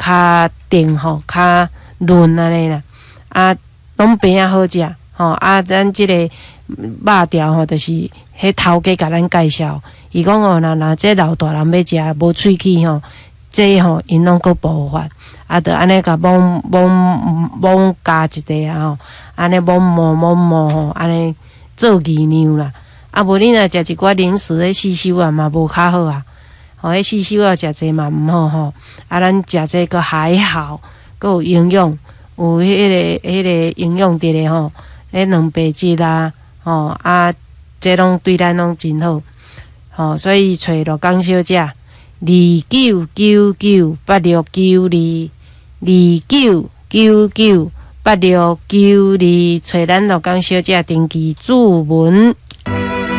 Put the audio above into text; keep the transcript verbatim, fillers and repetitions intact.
较定吼，较润安尼啦，啊，拢平啊好食吼，啊，咱即个肉条吼，就是迄头家甲咱介绍，伊讲哦，若若这老大人要食无喙齿吼，这吼因拢阁无法，啊，着安尼甲摸摸摸加一块啊吼，安尼摸摸摸摸吼，安尼做鱼娘啦。啊，无你若食一寡零食的四手啊，嘛无较好啊。吼，迄四手啊食济嘛毋好吼。啊，咱食这个还好，阁有营养，有迄、那个迄、那个营养伫咧吼。迄两白质啦，吼啊，这拢对咱拢真好。吼，所以找罗江小姐，二九九九八六九二，二九九九八六九二，找咱罗江小姐登记注文。